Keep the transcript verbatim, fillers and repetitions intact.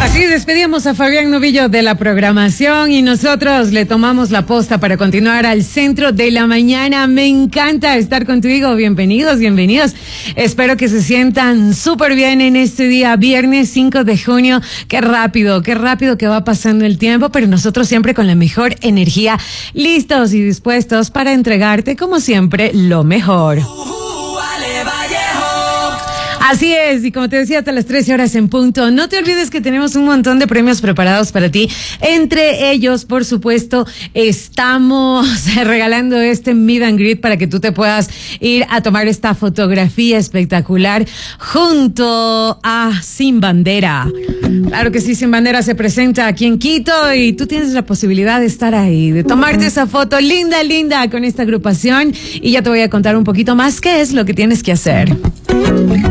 Así despedimos a Fabián Novillo de la programación y nosotros le tomamos la posta para continuar al centro de la mañana. Me encanta estar contigo. Bienvenidos, bienvenidos. Espero que se sientan súper bien en este día, viernes cinco de junio. Qué rápido, qué rápido que va pasando el tiempo, pero nosotros siempre con la mejor energía, listos y dispuestos para entregarte, como siempre, lo mejor. Así es, y como te decía, hasta las trece horas en punto. No te olvides que tenemos un montón de premios preparados para ti. Entre ellos, por supuesto, estamos regalando este meet and greet para que tú te puedas ir a tomar esta fotografía espectacular junto a Sin Bandera. Claro que sí, Sin Bandera se presenta aquí en Quito y tú tienes la posibilidad de estar ahí, de tomarte esa foto linda, linda con esta agrupación, y ya te voy a contar un poquito más qué es lo que tienes que hacer.